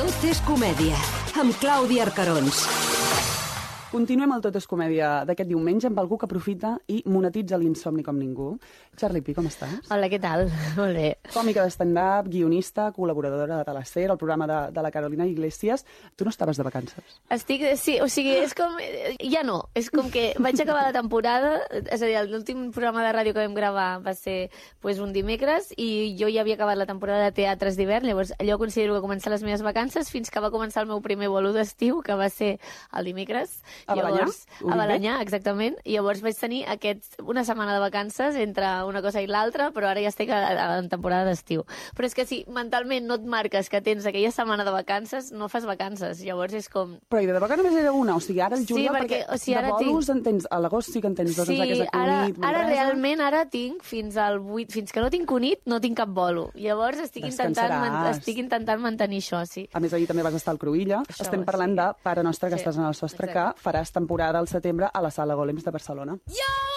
Tot és comèdia, amb Clàudia Arcarons. Continuem el Tot és comèdia d'aquest diumenge amb algú que aprofita i monetitza l'insomni com ningú. Charlie Pi, com estàs? Hola, què tal? Molt bé. Còmica de stand-up, guionista, col·laboradora de Teleser, el programa de la Carolina Iglesias. Tu no estaves de vacances? Sí, o sigui, és com... Ja no, és com que vaig acabar la temporada, és a dir, l'últim programa de ràdio que vam gravar va ser un dimecres i jo ja havia acabat la temporada de teatres d'hivern, llavors allò considero que començar les meves vacances fins que va començar el meu primer bolo d'estiu, que va ser el dimecres. A Balanyà? A Balanyà, exactament. I llavors vaig tenir una setmana de vacances entre una cosa i l'altra, però ara ja estic en temporada d'estiu. Però és que si mentalment no et marques que tens aquella setmana de vacances, no fas vacances. Llavors és com... Però i de vacances només era una, o sigui, ara el juliol, perquè de bolos en tens, a l'agost sí que en tens dos, sí, que és ara realment tinc fins al 8, fins que no tinc unit, no tinc cap bolo. Llavors estic intentant mantenir això, sí. A més, ahir també vas estar al Cruïlla. Estem parlant de Pare Nostre, que estàs en el sostre, que faràs temporada al setembre a la Sala Golems de Barcelona. Jo!